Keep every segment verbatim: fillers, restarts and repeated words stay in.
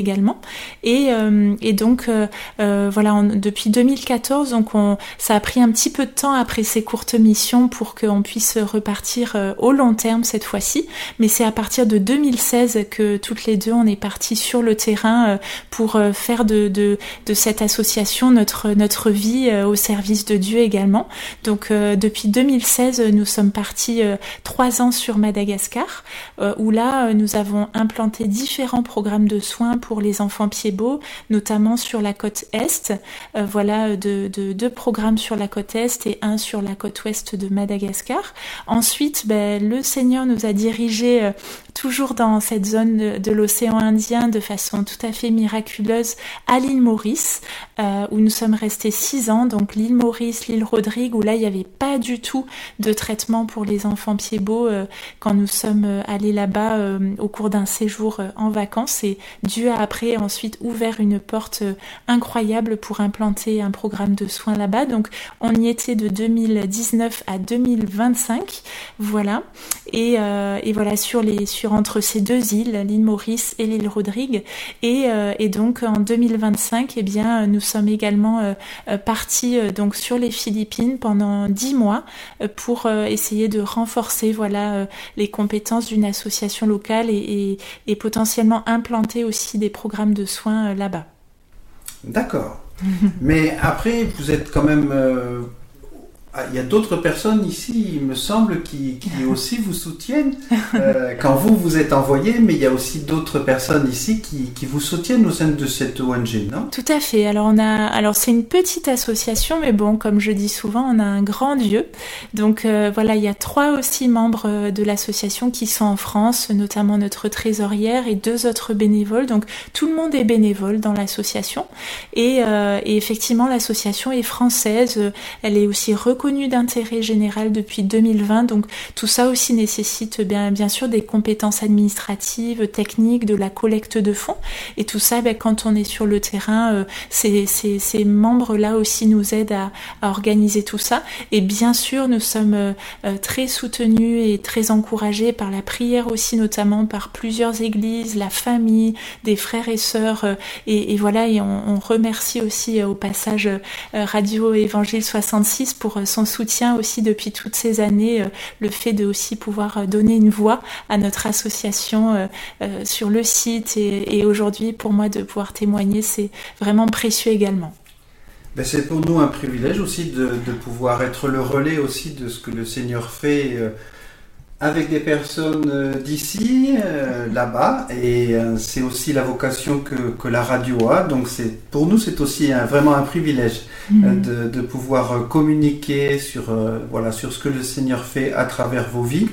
également. Et, euh, et donc, euh, euh, voilà, on, depuis deux mille quatorze, donc on, ça a pris un petit peu de temps après ces courtes missions pour qu'on puisse repartir euh, au long terme cette fois-ci. Mais c'est à partir de deux mille seize que toutes les deux, on est partis sur le terrain euh, pour euh, faire de, de, de cette association notre, notre vie euh, au service de Dieu également. Donc, euh, depuis deux mille seize, nous sommes partis euh, trois ans sur Madagascar, euh, où là, euh, nous avons implanté différents programmes de soins pour pour les enfants pieds-beaux, notamment sur la côte Est. Euh, voilà, de, de, deux programmes sur la côte Est et un sur la côte Ouest de Madagascar. Ensuite, ben, le Seigneur nous a dirigés euh, toujours dans cette zone de, de l'océan Indien de façon tout à fait miraculeuse à l'île Maurice, euh, où nous sommes restés six ans. Donc l'île Maurice, l'île Rodrigue, où là, il n'y avait pas du tout de traitement pour les enfants pieds-beaux euh, quand nous sommes euh, allés là-bas euh, au cours d'un séjour euh, en vacances. Et Dieu a après ensuite ouvert une porte incroyable pour implanter un programme de soins là-bas. Donc on y était de deux mille dix-neuf à deux mille vingt-cinq, voilà. Et, euh, et voilà sur les sur entre ces deux îles, l'île Maurice et l'île Rodrigue. Et, euh, et donc en deux mille vingt-cinq, eh bien nous sommes également euh, partis euh, donc sur les Philippines pendant dix mois euh, pour euh, essayer de renforcer voilà euh, les compétences d'une association locale et, et, et potentiellement implanter aussi des programmes de soins euh, là-bas. D'accord. Mais après, vous êtes quand même... Euh, il y a d'autres personnes ici, il me semble, qui, qui aussi vous soutiennent euh, quand vous vous êtes envoyé, mais il y a aussi d'autres personnes ici qui, qui vous soutiennent au sein de cette O N G, non ? Tout à fait. Alors, on a, alors c'est une petite association, mais bon, comme je dis souvent, on a un grand Dieu. Donc euh, voilà, il y a trois aussi membres de l'association qui sont en France, notamment notre trésorière et deux autres bénévoles. Donc tout le monde est bénévole dans l'association. Et, euh, et effectivement, l'association est française. Elle est aussi reconnue connue d'intérêt général depuis deux mille vingt, donc tout ça aussi nécessite bien, bien sûr des compétences administratives, techniques, de la collecte de fonds, et tout ça, ben, quand on est sur le terrain, euh, ces, ces, ces membres-là aussi nous aident à, à organiser tout ça, et bien sûr nous sommes euh, très soutenus et très encouragés par la prière aussi, notamment par plusieurs églises, la famille, des frères et sœurs, euh, et, et voilà, et on, on remercie aussi euh, au passage euh, Radio Évangile soixante-six pour euh, son soutien aussi depuis toutes ces années, euh, le fait de aussi pouvoir euh, donner une voix à notre association euh, euh, sur le site et, et aujourd'hui pour moi de pouvoir témoigner, c'est vraiment précieux également. Ben c'est pour nous un privilège aussi de, de pouvoir être le relais aussi de ce que le Seigneur fait euh, avec des personnes d'ici, euh, là-bas, et euh, c'est aussi la vocation que, que la radio a, donc c'est, pour nous c'est aussi un, vraiment un privilège mmh. euh, de, de pouvoir euh, communiquer sur, euh, voilà, sur ce que le Seigneur fait à travers vos vies.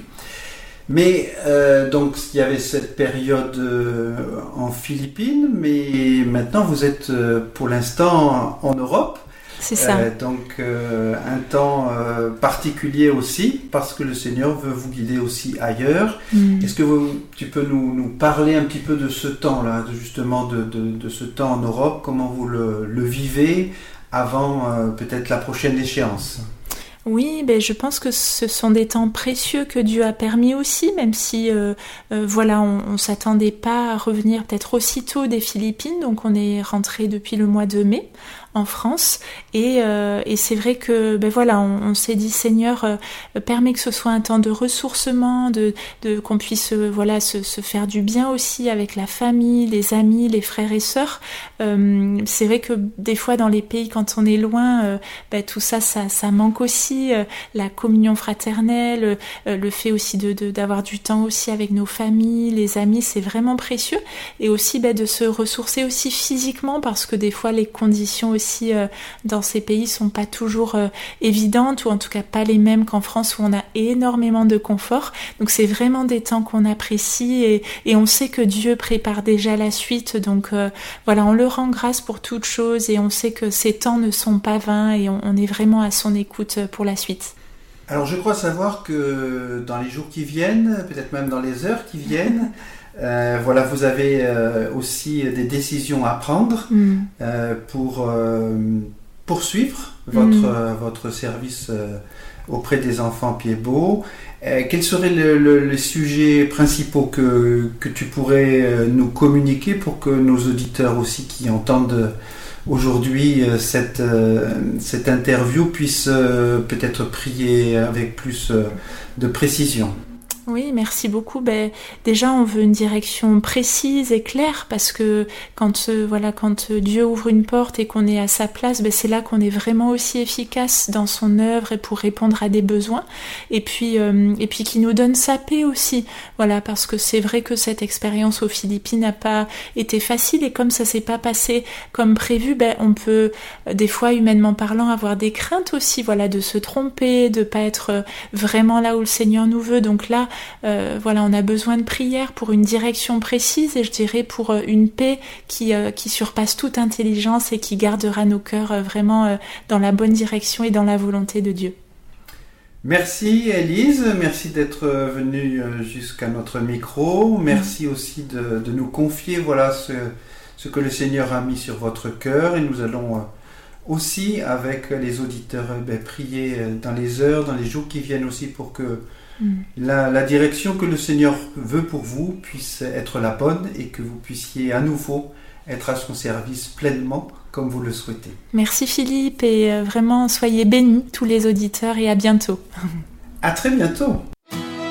Mais euh, donc il y avait cette période euh, en Philippines, mais maintenant vous êtes euh, pour l'instant en Europe. C'est ça. Euh, donc euh, un temps euh, particulier aussi, parce que le Seigneur veut vous guider aussi ailleurs. Mm. Est-ce que vous, tu peux nous, nous parler un petit peu de ce temps-là, de, justement de, de, de ce temps en Europe, comment vous le, le vivez avant euh, peut-être la prochaine échéance ? Oui, ben je pense que ce sont des temps précieux que Dieu a permis aussi, même si euh, euh, voilà, on, on s'attendait pas à revenir peut-être aussitôt des Philippines, donc on est rentré depuis le mois de mai en France, et, euh, et c'est vrai que ben voilà, on, on s'est dit Seigneur, euh, permet que ce soit un temps de ressourcement, de, de qu'on puisse euh, voilà se, se faire du bien aussi avec la famille, les amis, les frères et sœurs. Euh, c'est vrai que des fois dans les pays quand on est loin, euh, ben, tout ça, ça, ça manque aussi, euh, la communion fraternelle, euh, le fait aussi de, de d'avoir du temps aussi avec nos familles, les amis, c'est vraiment précieux, et aussi ben, de se ressourcer aussi physiquement parce que des fois les conditions aussi euh, dans ces pays sont pas toujours euh, évidentes, ou en tout cas pas les mêmes qu'en France où on a énormément de confort. Donc c'est vraiment des temps qu'on apprécie, et, et on sait que Dieu prépare déjà la suite. Donc euh, voilà, on le rend grâce pour toutes choses, et on sait que ces temps ne sont pas vains, et on, on est vraiment à son écoute pour la suite. Alors je crois savoir que dans les jours qui viennent, peut-être même dans les heures qui viennent, Euh, voilà, vous avez euh, aussi des décisions à prendre mm. euh, pour euh, poursuivre votre, mm. euh, votre service euh, auprès des enfants pieds beaux. Euh, quels seraient le, le, les sujets principaux que, que tu pourrais euh, nous communiquer pour que nos auditeurs aussi qui entendent aujourd'hui euh, cette, euh, cette interview puissent euh, peut-être prier avec plus euh, de précision? Oui, merci beaucoup. Ben, déjà, on veut une direction précise et claire parce que quand euh, voilà, quand Dieu ouvre une porte et qu'on est à sa place, ben, c'est là qu'on est vraiment aussi efficace dans son œuvre et pour répondre à des besoins. Et puis, euh, et puis, qui nous donne sa paix aussi. Voilà, parce que c'est vrai que cette expérience aux Philippines n'a pas été facile et comme ça s'est pas passé comme prévu, ben, on peut euh, des fois, humainement parlant, avoir des craintes aussi. Voilà, de se tromper, de pas être euh, vraiment là où le Seigneur nous veut. Donc là. Euh, voilà, on a besoin de prière pour une direction précise et je dirais pour euh, une paix qui, euh, qui surpasse toute intelligence et qui gardera nos cœurs euh, vraiment euh, dans la bonne direction et dans la volonté de Dieu. Merci Élise, merci d'être venue jusqu'à notre micro. Merci aussi de, de nous confier voilà, ce, ce que le Seigneur a mis sur votre cœur et nous allons aussi avec les auditeurs ben, prier dans les heures, dans les jours qui viennent aussi pour que La, la direction que le Seigneur veut pour vous puisse être la bonne et que vous puissiez à nouveau être à son service pleinement comme vous le souhaitez. Merci Philippe et vraiment soyez bénis tous les auditeurs et à bientôt. À très bientôt.